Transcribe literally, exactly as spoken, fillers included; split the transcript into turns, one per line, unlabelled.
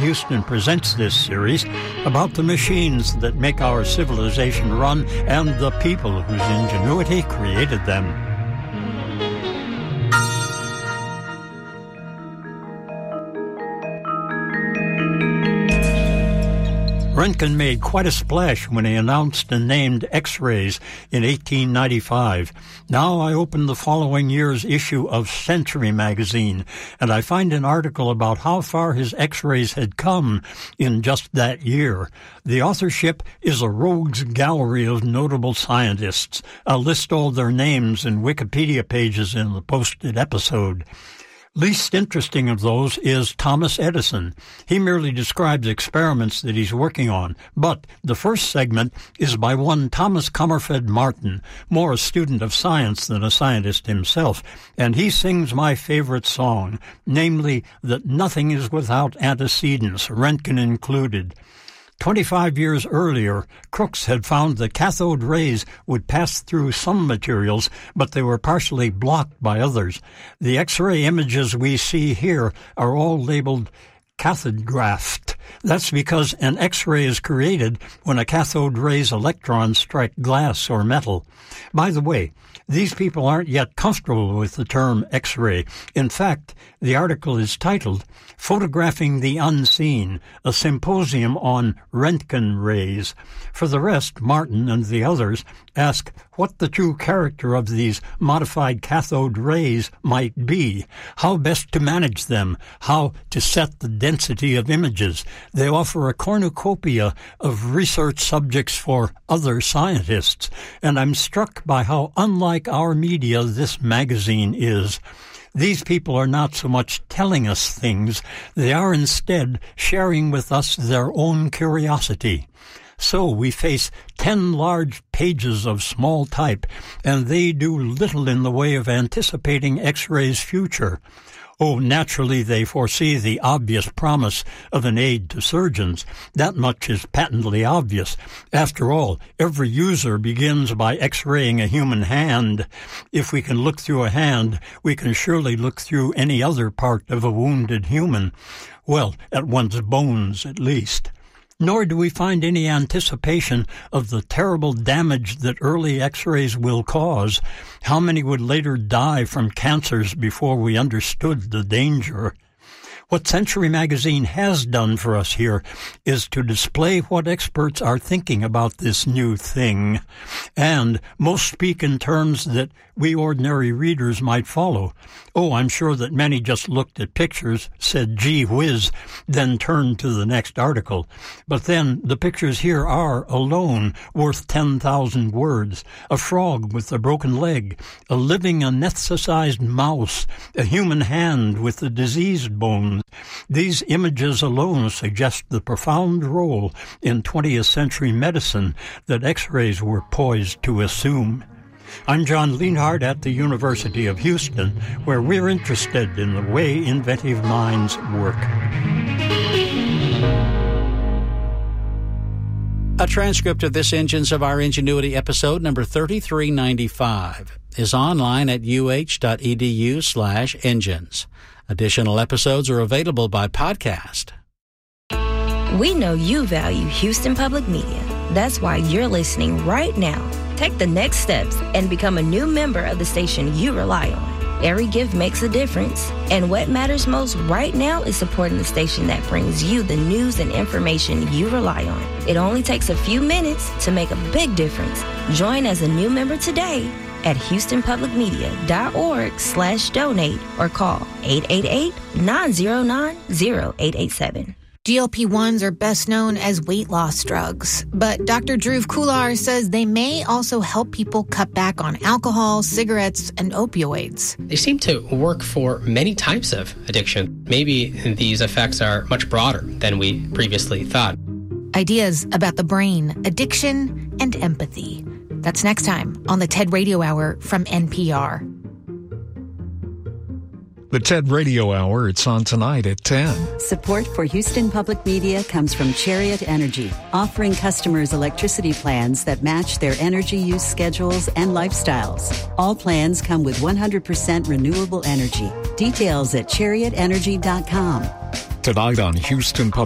Houston presents this series about the machines that make our civilization run and the people whose ingenuity created them. Röntgen made quite a splash when he announced and named X-rays in eighteen ninety-five. Now I open the following year's issue of Century magazine, and I find an article about how far his X-rays had come in just that year. The authorship is a rogues gallery of notable scientists. I'll list all their names and Wikipedia pages in the posted episode. Least interesting of those is Thomas Edison. He merely describes experiments that he's working on. But the first segment is by one Thomas Comerford Martin, more a student of science than a scientist himself, and he sings my favorite song, namely that nothing is without antecedents, Röntgen included. Twenty-five years earlier, Crookes had found that cathode rays would pass through some materials, but they were partially blocked by others. The X-ray images we see here are all labeled cathodographed. That's because an X-ray is created when a cathode ray's electrons strike glass or metal. By the way, these people aren't yet comfortable with the term X-ray. In fact, the article is titled Photographing the Unseen, a symposium on Röntgen rays. For the rest, Martin and the others ask what the true character of these modified cathode rays might be, how best to manage them, how to set the density of images. They offer a cornucopia of research subjects for other scientists, and I'm struck by how unlike our media this magazine is. These people are not so much telling us things, they are instead sharing with us their own curiosity. So we face ten large pages of small type, and they do little in the way of anticipating X-ray's future. Oh, naturally they foresee the obvious promise of an aid to surgeons. That much is patently obvious. After all, every user begins by X-raying a human hand. If we can look through a hand, we can surely look through any other part of a wounded human. Well, at one's bones, at least. Nor do we find any anticipation of the terrible damage that early X-rays will cause. How many would later die from cancers before we understood the danger? What Century magazine has done for us here is to display what experts are thinking about this new thing, and most speak in terms that we ordinary readers might follow. Oh, I'm sure that many just looked at pictures, said gee whiz, then turned to the next article. But then the pictures here are, alone, worth ten thousand words. A frog with a broken leg, a living anesthetized mouse, a human hand with a diseased bone. These images alone suggest the profound role in twentieth century medicine that X-rays were poised to assume. I'm John Lienhardt at the University of Houston, where we're interested in the way inventive minds work.
A transcript of this Engines of Our Ingenuity episode number thirty-three ninety-five is online at uh.edu slash engines. Additional episodes are available by podcast.
We know you value Houston Public Media. That's why you're listening right now. Take the next steps and become a new member of the station you rely on. Every gift makes a difference, and what matters most right now is supporting the station that brings you the news and information you rely on. It only takes a few minutes to make a big difference. Join as a new member today at houstonpublicmedia.org slash donate or call eight eight eight, nine zero nine, zero eight eight seven.
G L P ones are best known as weight loss drugs, but Doctor Dhruv Kular says they may also help people cut back on alcohol, cigarettes, and opioids.
They seem to work for many types of addiction. Maybe these effects are much broader than we previously thought.
Ideas about the brain, addiction, and empathy. That's next time on the TED Radio Hour from N P R.
The TED Radio Hour, it's on tonight at ten.
Support for Houston Public Media comes from Chariot Energy, offering customers electricity plans that match their energy use schedules and lifestyles. All plans come with one hundred percent renewable energy. Details at chariot energy dot com.
Tonight on Houston Public